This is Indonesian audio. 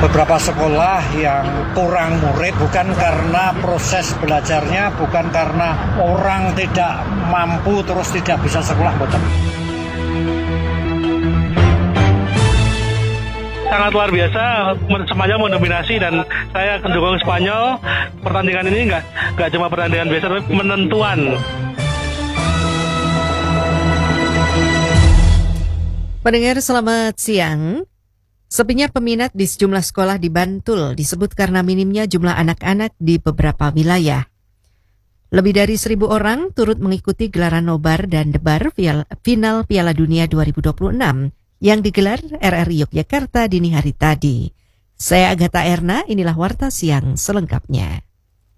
beberapa sekolah yang kurang murid bukan karena proses belajarnya, bukan karena orang tidak mampu terus tidak bisa sekolah, betul. Sangat luar biasa, Spanyol mendominasi dan saya mendukung Spanyol. Pertandingan ini nggak cuma pertandingan biasa, tapi menentuan. Pendengar selamat siang. Sepinya peminat di sejumlah sekolah di Bantul disebut karena minimnya jumlah anak-anak di beberapa wilayah. Lebih dari 1.000 orang turut mengikuti gelaran nobar dan debar final Piala Dunia 2026 yang digelar RRI Yogyakarta dini hari tadi. Saya Agatha Erna, inilah Warta Siang selengkapnya.